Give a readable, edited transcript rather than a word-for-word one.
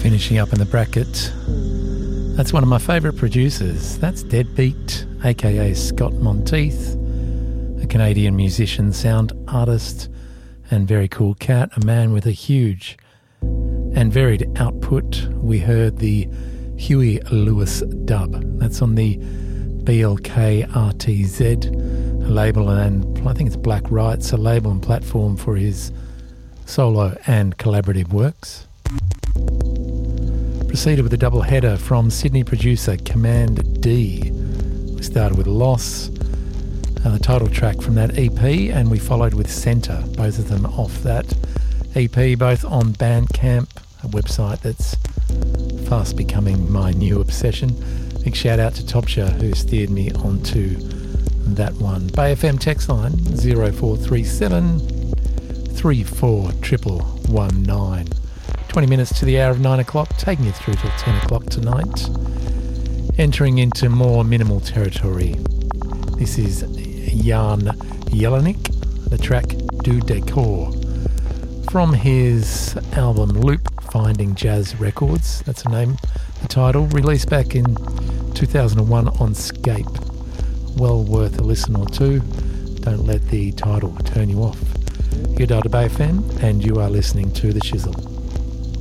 Finishing up in the bracket, that's one of my favourite producers. That's Deadbeat, aka Scott Monteith, a Canadian musician, sound artist, and very cool cat, a man with a huge and varied output. We heard the Huey Lewis dub. That's on the BLK RTZ, a label, and I think it's Black Rights, a label and platform for his solo and collaborative works. Proceeded with a double header from Sydney producer Command D. We started with Loss, the title track from that EP, and we followed with Centre, both of them off that EP, both on Bandcamp, a website that's fast becoming my new obsession. Big shout out to Topsha, who steered me onto that one. Bay FM text line 0437 341119. 20 minutes to the hour of 9 o'clock, taking you through till 10 o'clock tonight. Entering into more minimal territory. This is Jan Jelinek, the track Du Decor, from his album Loop Finding Jazz Records. That's the name, the title, released back in 2001 on Scape. Well worth a listen or two. Don't let the title turn you off. You're dialed to Bay FM and you are listening to The Chisel.